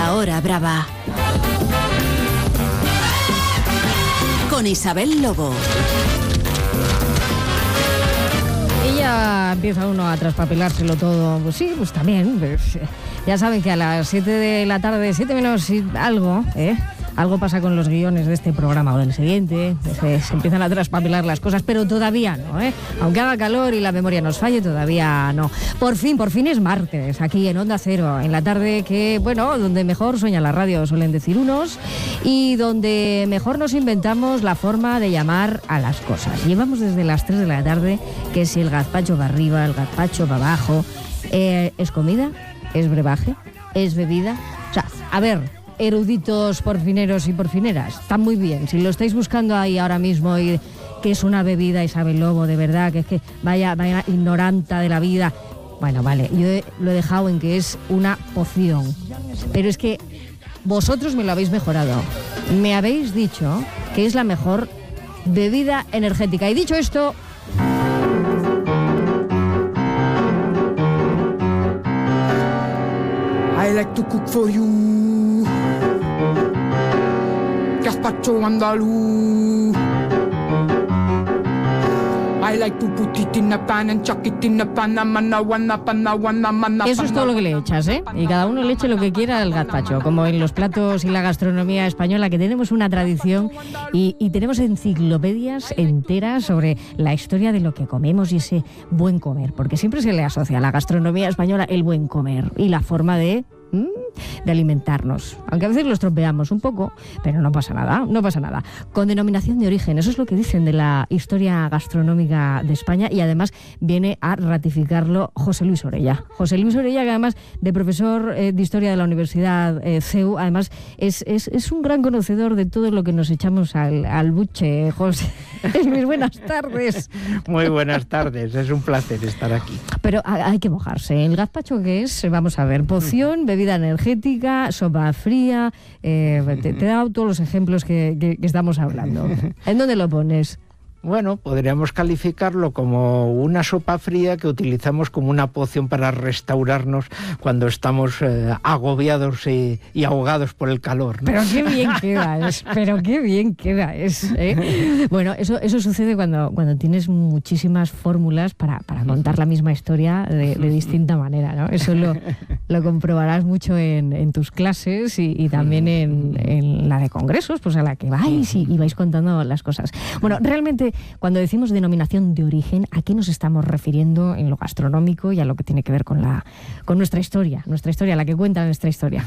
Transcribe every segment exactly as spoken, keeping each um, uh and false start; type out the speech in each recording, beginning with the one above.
La Hora Brava. Con Isabel Lobo. Y ya empieza uno a traspapelárselo todo. Pues sí, pues también. Pues, ya saben que a las siete de la tarde, siete menos algo, ¿eh? Algo pasa con los guiones de este programa o del siguiente, se, se empiezan a traspapelar las cosas, pero todavía no, ¿eh? Aunque haga calor y la memoria nos falle, todavía no. Por fin, por fin es martes, aquí en Onda Cero, en la tarde que, bueno, donde mejor sueña la radio, suelen decir unos, y donde mejor nos inventamos la forma de llamar a las cosas. Llevamos desde las tres de la tarde que si el gazpacho va arriba, el gazpacho va abajo, eh, ¿es comida? ¿Es brebaje? ¿Es bebida? O sea, a ver... eruditos porfineros y porfineras, está muy bien. Si lo estáis buscando ahí ahora mismo y que es una bebida, Isabel Lobo, de verdad, que es que vaya, vaya ignoranta de la vida. Bueno, vale, yo he, lo he dejado en que es una poción. Pero es que vosotros me lo habéis mejorado. Me habéis dicho que es la mejor bebida energética. Y dicho esto... I like to cook for you. Gazpacho andaluz. I like to put it in a pan and chuck it in a pan. Eso es todo lo que le echas, ¿eh? Y cada uno le eche lo que quiera al gazpacho, como en los platos y la gastronomía española, que tenemos una tradición y, y tenemos enciclopedias enteras sobre la historia de lo que comemos y ese buen comer, porque siempre se le asocia a la gastronomía española el buen comer y la forma de... de alimentarnos, aunque a veces lo estropeamos un poco, pero no pasa nada, no pasa nada. Con denominación de origen, eso es lo que dicen de la historia gastronómica de España, y además viene a ratificarlo José Luis Orella. José Luis Orella, que además de profesor eh, de historia de la Universidad eh, C E U, además es, es, es un gran conocedor de todo lo que nos echamos al, al buche. José Luis, buenas tardes. Muy buenas tardes, es un placer estar aquí. Pero hay que mojarse. ¿El gazpacho qué es? Vamos a ver, poción, bebida Bebida energética, sopa fría, eh, te, te he dado todos los ejemplos que, que, que estamos hablando. ¿En dónde lo pones? Bueno, podríamos calificarlo como una sopa fría que utilizamos como una poción para restaurarnos cuando estamos eh, agobiados y, y ahogados por el calor, ¿no? Pero qué bien queda, es, pero qué bien queda. Es, ¿eh? Bueno, eso, eso sucede cuando, cuando tienes muchísimas fórmulas para, para contar la misma historia de, de distinta manera, ¿no? Eso lo, lo comprobarás mucho en, en tus clases y, y también en, en la de congresos, pues a la que vais y, y vais contando las cosas. Bueno, realmente cuando decimos denominación de origen, ¿a qué nos estamos refiriendo en lo gastronómico y a lo que tiene que ver con la con nuestra historia, nuestra historia, la que cuenta nuestra historia?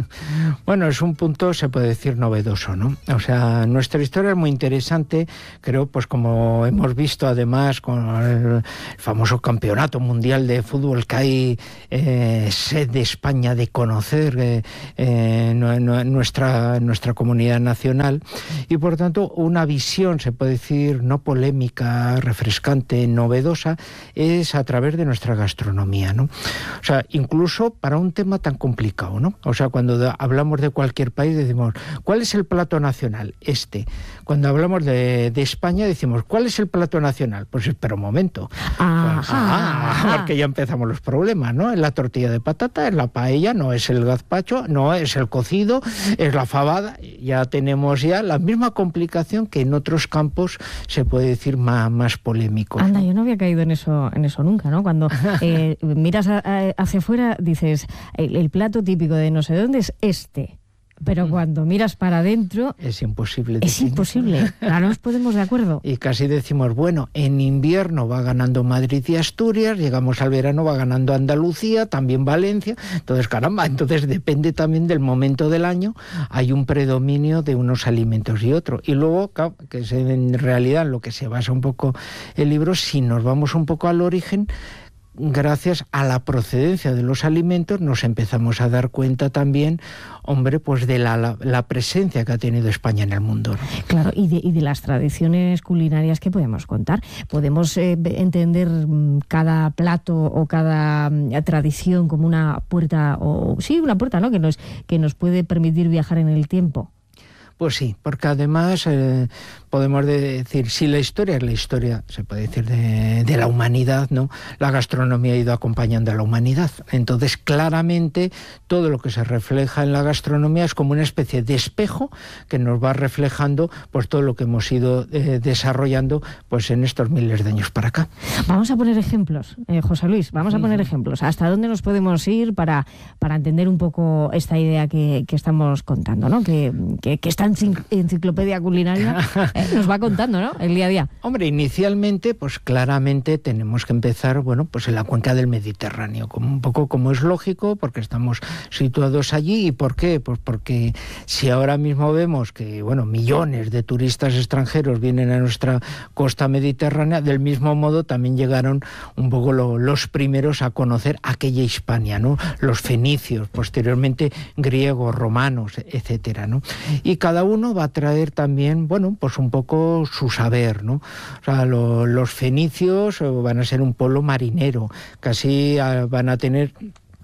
Bueno, es un punto, se puede decir, novedoso, ¿no? O sea, nuestra historia es muy interesante, creo, pues como hemos visto además con el famoso campeonato mundial de fútbol que hay eh, sed de España de conocer eh, eh, nuestra, nuestra comunidad nacional, y por tanto una visión, se puede decir, no polémica, refrescante, novedosa, es a través de nuestra gastronomía, ¿no? O sea, incluso para un tema tan complicado, ¿no? O sea, cuando de, hablamos de cualquier país decimos, ¿cuál es el plato nacional? Este. Cuando hablamos de, de España decimos, ¿cuál es el plato nacional? Pues espera un momento. Ah, pues, ah, ah, porque ya empezamos los problemas, ¿no? Es la tortilla de patata, es la paella, no es el gazpacho, no es el cocido, es la fabada. Ya tenemos ya la misma complicación que en otros campos se puede decir más, más polémicos. Anda, ¿no? Yo no había caído en eso en eso nunca, ¿no? Cuando eh, miras a, a, hacia afuera dices, el, el plato típico de no sé dónde es este. Pero cuando miras para adentro... Es imposible. Es imposible. Ahora nos ponemos de acuerdo. Y casi decimos, bueno, en invierno va ganando Madrid y Asturias, llegamos al verano, va ganando Andalucía, también Valencia. Entonces, caramba, entonces depende también del momento del año. Hay un predominio de unos alimentos y otros. Y luego, que es en realidad en lo que se basa un poco el libro, si nos vamos un poco al origen... Gracias a la procedencia de los alimentos nos empezamos a dar cuenta también, hombre, pues de la, la, la presencia que ha tenido España en el mundo, ¿no? Claro, y de, y de las tradiciones culinarias que podemos contar. Podemos eh, entender cada plato o cada eh, tradición como una puerta, o sí, una puerta, ¿no? Que nos, que nos puede permitir viajar en el tiempo. Pues sí, porque además eh, podemos decir, si la historia es la historia, se puede decir, de, de la humanidad, ¿no? La gastronomía ha ido acompañando a la humanidad. Entonces, claramente, todo lo que se refleja en la gastronomía es como una especie de espejo que nos va reflejando pues todo lo que hemos ido eh, desarrollando pues en estos miles de años para acá. Vamos a poner ejemplos, eh, José Luis, vamos a poner uh-huh. ejemplos. ¿Hasta dónde nos podemos ir para, para entender un poco esta idea que, que estamos contando, ¿no? Que, que, que esta enciclopedia culinaria eh, nos va contando, ¿no? El día a día. Hombre, inicialmente, pues claramente tenemos que empezar, bueno, pues en la cuenca del Mediterráneo, como un poco como es lógico, porque estamos situados allí. ¿Y por qué? Pues porque si ahora mismo vemos que, bueno, millones de turistas extranjeros vienen a nuestra costa mediterránea, del mismo modo también llegaron un poco lo, los primeros a conocer aquella Hispania, ¿no? Los fenicios, posteriormente griegos, romanos, etcétera, ¿no? Y cada uno va a traer también, bueno, pues un poco su saber, ¿no? O sea, lo, los fenicios van a ser un pueblo marinero, casi van a tener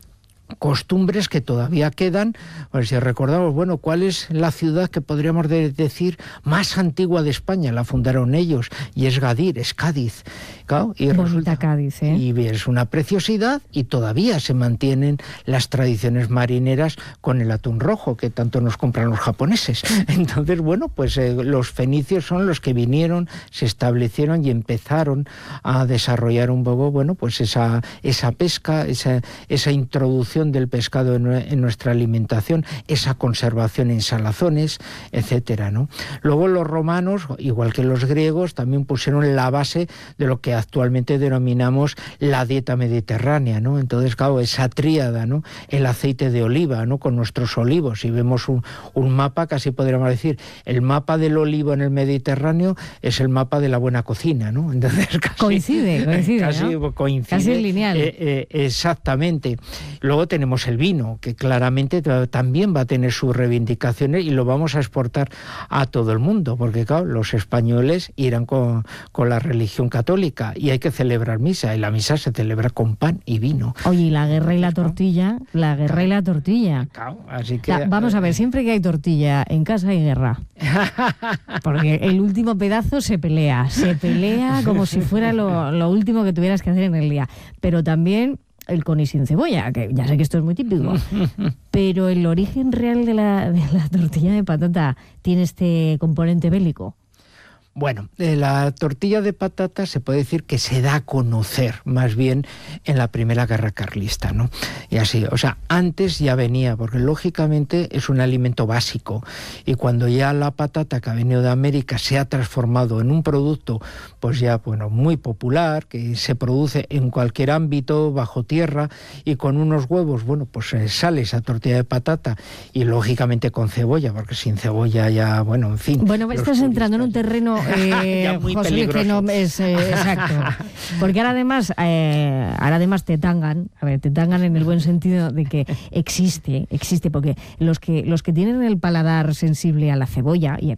costumbres que todavía quedan. Pues si recordamos, bueno, ¿cuál es la ciudad que podríamos de decir más antigua de España? La fundaron ellos, y es Gadir, es Cádiz. Claro, y bonita resulta, Cádiz, ¿eh? Y es una preciosidad, y todavía se mantienen las tradiciones marineras con el atún rojo, que tanto nos compran los japoneses. Entonces, bueno, pues eh, los fenicios son los que vinieron, se establecieron y empezaron a desarrollar un poco, bueno, pues esa, esa pesca, esa, esa introducción del pescado en, en nuestra alimentación, esa conservación en salazones, etcétera, ¿no? Luego los romanos, igual que los griegos, también pusieron la base de lo que actualmente denominamos la dieta mediterránea, ¿no? Entonces, claro, esa tríada, ¿no? El aceite de oliva, ¿no? Con nuestros olivos. Si vemos un, un mapa, casi podríamos decir, el mapa del olivo en el Mediterráneo es el mapa de la buena cocina, ¿no? Entonces, casi, coincide, coincide, casi ¿no? coincide. Casi lineal. Eh, eh, exactamente. Luego tenemos el vino, que claramente también va a tener sus reivindicaciones y lo vamos a exportar a todo el mundo, porque claro, los españoles irán con, con la religión católica y hay que celebrar misa, y la misa se celebra con pan y vino. Oye, y la guerra y la tortilla, la guerra claro. y la tortilla. Claro, así que... La, vamos a ver, siempre que hay tortilla en casa hay guerra. Porque el último pedazo se pelea, se pelea como si fuera lo, lo último que tuvieras que hacer en el día. Pero también el con y sin cebolla, que ya sé que esto es muy típico, pero el origen real de la, de la tortilla de patata tiene este componente bélico. Bueno, eh, la tortilla de patata se puede decir que se da a conocer más bien en la primera guerra carlista, ¿no? Y así, o sea, antes ya venía, porque lógicamente es un alimento básico, y cuando ya la patata que ha venido de América se ha transformado en un producto, pues ya, bueno, muy popular, que se produce en cualquier ámbito, bajo tierra, y con unos huevos, bueno, pues eh, sale esa tortilla de patata, y lógicamente con cebolla, porque sin cebolla ya, bueno, en fin. Bueno, estás entrando en un terreno... Eh, José Luis, que no es eh, exacto, porque ahora además eh, ahora además te tangan, a ver, te tangan en el buen sentido de que existe, existe, porque los que los que tienen el paladar sensible a la cebolla, y